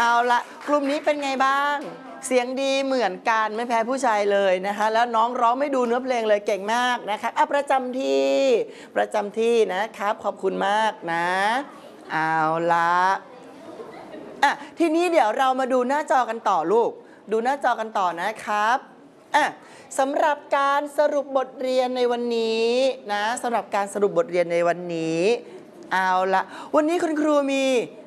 เอาละกลุ่มนี้เป็นไงบ้างเสียงดีเหมือนกันไม่แพ้ผู้ชายเลยนะคะแล้วน้องร้องไม่ดูเนื้อเพลงเลยเก่งมากนะครับประจำที่นะครับขอบคุณมากนะเอาละทีนี้เดี๋ยวเรามาดูหน้าจอกันต่อลูกดูหน้าจอกันต่อนะครับสำหรับการสรุปบทเรียนในวันนี้นะสำหรับการสรุปบทเรียนในวันนี้เอาละวันนี้คุณครูมี